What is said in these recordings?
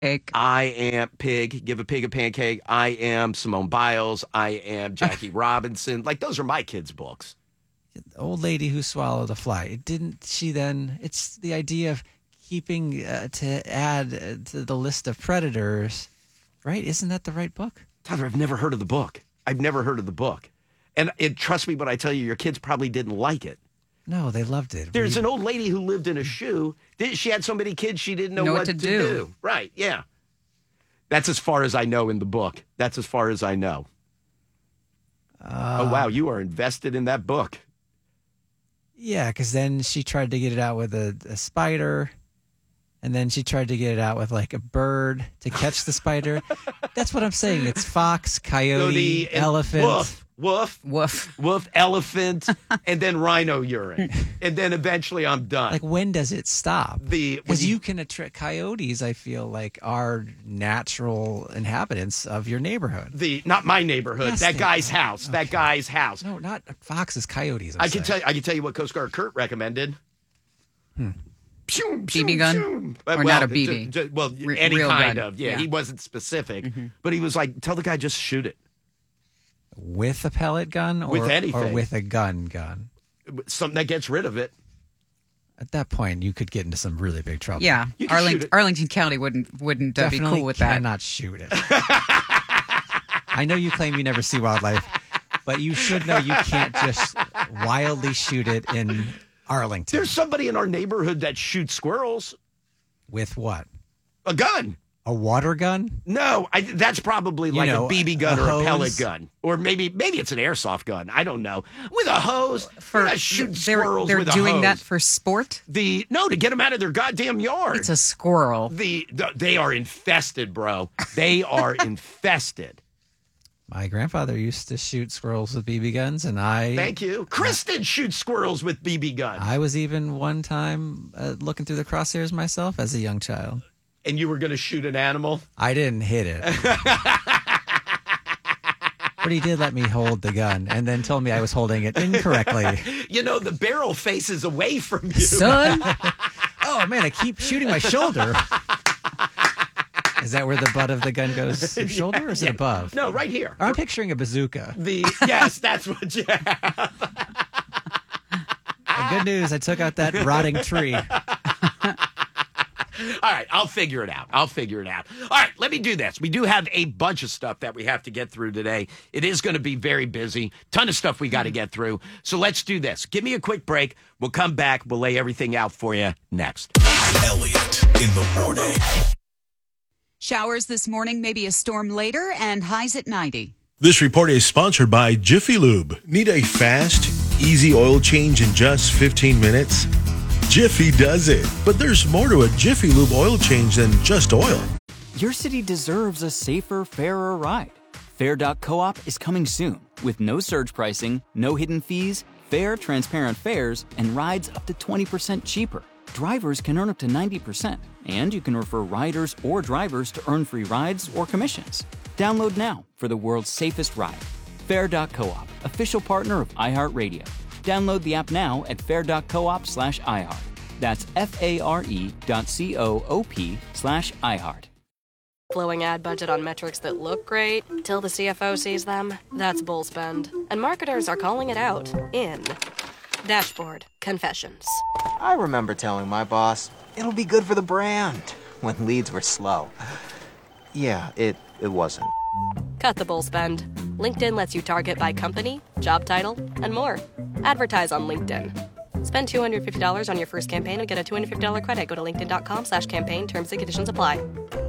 I am Pig. Give a pig a pancake. I am Simone Biles. I am Jackie Robinson. Like, those are my kids' books. The old lady who swallowed a fly. Didn't she then? It's the idea of keeping to add to the list of predators, right? Isn't that the right book? Tyler, I've never heard of the book. And trust me when I tell you, your kids probably didn't like it. No, they loved it. There's an old lady who lived in a shoe. She had so many kids she didn't know what to do. Right, yeah. That's as far as I know in the book. That's as far as I know. Oh, wow, you are invested in that book. Yeah, because then she tried to get it out with a spider, and then she tried to get it out with like a bird to catch the spider. That's what I'm saying. It's fox, coyote, elephant. Woof, elephant, and then rhino urine. And then eventually I'm done. Like, when does it stop? Because you can attract coyotes, I feel like, are natural inhabitants of your neighborhood. Not my neighborhood. Yes, that guy's house. Okay. That guy's house. No, not foxes, coyotes. I can tell you what Coast Guard Kurt recommended. BB gun? Or not a BB? Well, any kind gun. of. Yeah, he wasn't specific. But he was like, tell the guy just shoot it. With a pellet gun? With anything. Or with a gun? Something that gets rid of it. At that point, you could get into some really big trouble. Yeah, Arlington County wouldn't be cool with that. Cannot shoot it. I know you claim you never see wildlife, but you should know you can't just wildly shoot it in Arlington. There's somebody in our neighborhood that shoots squirrels. With what? A gun. A water gun? No, that's probably like a BB gun or a pellet gun. Or maybe it's an airsoft gun. I don't know. With a hose. Shoot squirrels with a hose. They're doing that for sport? No, to get them out of their goddamn yard. It's a squirrel. They are infested, bro. They are infested. My grandfather used to shoot squirrels with BB guns, and I... Thank you. Kristen shoots squirrels with BB guns. I was even one time looking through the crosshairs myself as a young child. And you were going to shoot an animal? I didn't hit it. But he did let me hold the gun and then told me I was holding it incorrectly. The barrel faces away from you. Son! Oh, man, I keep shooting my shoulder. Is that where the butt of the gun goes? Your shoulder, or is it above? No, right here. I'm picturing a bazooka. Yes, that's what you have. The good news, I took out that rotting tree. All right, I'll figure it out. All right, let me do this. We do have a bunch of stuff that we have to get through today. It is going to be very busy. Ton of stuff we got to get through. So let's do this. Give me a quick break. We'll come back. We'll lay everything out for you next. Elliot in the morning. Showers this morning, maybe a storm later, and highs at 90. This report is sponsored by Jiffy Lube. Need a fast, easy oil change in just 15 minutes? Jiffy does it. But there's more to a Jiffy Lube oil change than just oil. Your city deserves a safer, fairer ride. Fair.coop is coming soon with no surge pricing, no hidden fees, fair, transparent fares, and rides up to 20% cheaper. Drivers can earn up to 90%, and you can refer riders or drivers to earn free rides or commissions. Download now for the world's safest ride. Fair.coop, official partner of iHeartRadio. Download the app now at fair.coop/iHeart. That's FARE.coop/iHeart. Blowing ad budget on metrics that look great till the CFO sees them. That's bull spend. And marketers are calling it out in Dashboard Confessions. I remember telling my boss, it'll be good for the brand, when leads were slow. Yeah, it wasn't. Cut the bull spend. LinkedIn lets you target by company, job title, and more. Advertise on LinkedIn. Spend $250 on your first campaign and get a $250 credit. Go to linkedin.com/campaign. Terms and conditions apply.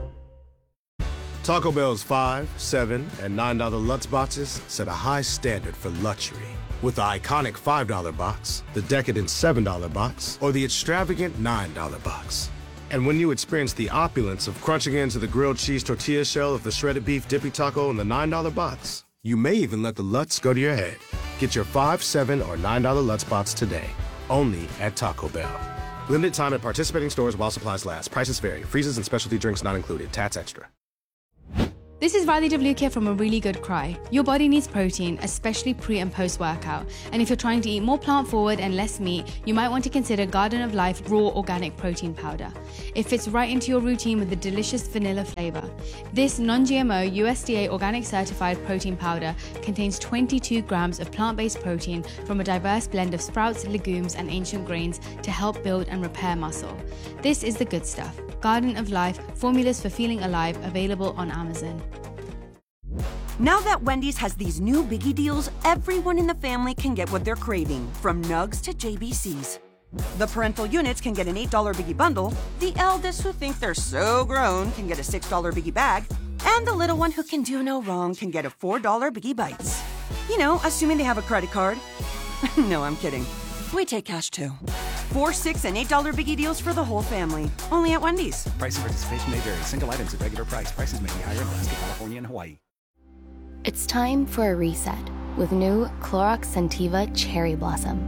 Taco Bell's $5, $7, and $9 Lutz boxes set a high standard for luxury. With the iconic $5 box, the decadent $7 box, or the extravagant $9 box. And when you experience the opulence of crunching into the grilled cheese tortilla shell of the shredded beef dippy taco in the $9 box, you may even let the Lutz go to your head. Get your $5, $7, or $9 Lutz box today, only at Taco Bell. Limited time at participating stores while supplies last. Prices vary. Freezes and specialty drinks not included. Tats extra. This is Riley DeVluke from A Really Good Cry. Your body needs protein, especially pre and post workout. And if you're trying to eat more plant forward and less meat, you might want to consider Garden of Life Raw Organic Protein Powder. It fits right into your routine with a delicious vanilla flavor. This non-GMO USDA organic certified protein powder contains 22 grams of plant-based protein from a diverse blend of sprouts, legumes, and ancient grains to help build and repair muscle. This is the good stuff. Garden of Life, formulas for feeling alive, available on Amazon. Now that Wendy's has these new biggie deals, everyone in the family can get what they're craving, from nugs to JBCs. The parental units can get an $8 biggie bundle, the eldest who think they're so grown can get a $6 biggie bag, and the little one who can do no wrong can get a $4 biggie bites. You know, assuming they have a credit card. No, I'm kidding. We take cash too. 4, $6, and $8 biggie deals for the whole family. Only at Wendy's. Price and participation may vary. Single items at regular price. Prices may be higher in Alaska, California, and Hawaii. It's time for a reset with new Clorox Scentiva Cherry Blossom.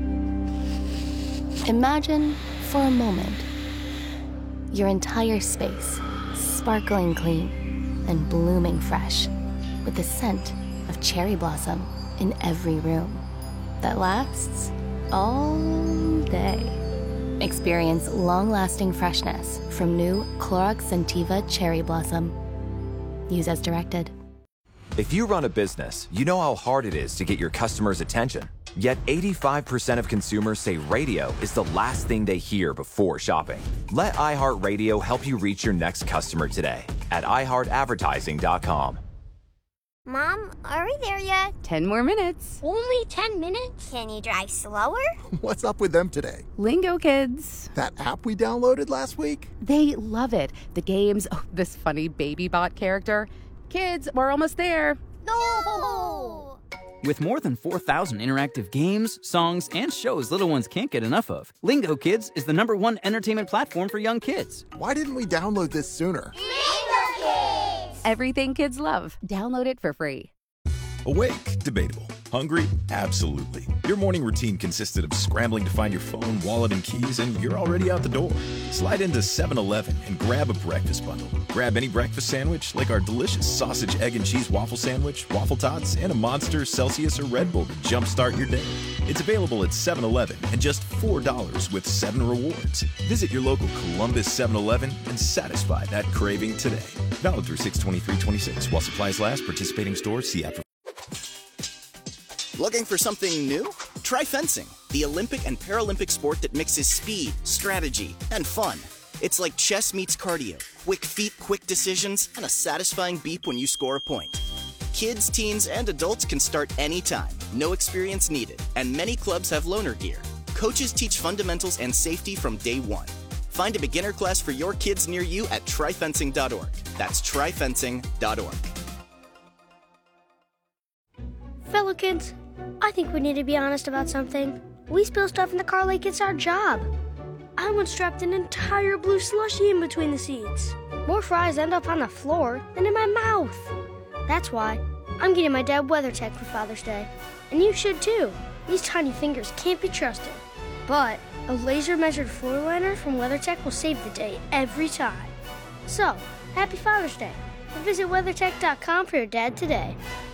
Imagine, for a moment, your entire space sparkling clean and blooming fresh with the scent of cherry blossom in every room that lasts all day. Experience long-lasting freshness from new Clorox Scentiva Cherry Blossom. Use as directed. If you run a business, you know how hard it is to get your customers' attention. Yet 85% of consumers say radio is the last thing they hear before shopping. Let iHeartRadio help you reach your next customer today at iHeartAdvertising.com. Mom, are we there yet? 10 more minutes. Only 10 minutes? Can you drive slower? What's up with them today? Lingo Kids. That app we downloaded last week? They love it. The games, this funny baby bot character. Kids, we're almost there. No! With more than 4,000 interactive games, songs, and shows little ones can't get enough of, Lingo Kids is the #1 entertainment platform for young kids. Why didn't we download this sooner? Lingo Kids! Everything kids love. Download it for free. Awake? Debatable. Hungry? Absolutely. Your morning routine consisted of scrambling to find your phone, wallet, and keys, and you're already out the door. Slide into 7-Eleven and grab a breakfast bundle. Grab any breakfast sandwich, like our delicious sausage, egg, and cheese waffle sandwich, waffle tots, and a Monster, Celsius, or Red Bull to jumpstart your day. It's available at 7-Eleven and just $4 with 7 rewards. Visit your local Columbus 7-Eleven and satisfy that craving today. Valid through 6/23/26. While supplies last, participating stores, see app for. Looking for something new? Try fencing, the Olympic and Paralympic sport that mixes speed, strategy, and fun. It's like chess meets cardio, quick feet, quick decisions, and a satisfying beep when you score a point. Kids, teens, and adults can start anytime, no experience needed, and many clubs have loaner gear. Coaches teach fundamentals and safety from day one. Find a beginner class for your kids near you at tryfencing.org. That's tryfencing.org. Fellow kids, I think we need to be honest about something. We spill stuff in the car like it's our job. I once dropped an entire blue slushie in between the seats. More fries end up on the floor than in my mouth. That's why I'm getting my dad WeatherTech for Father's Day. And you should too. These tiny fingers can't be trusted. But a laser-measured floor liner from WeatherTech will save the day every time. So, happy Father's Day. And visit WeatherTech.com for your dad today.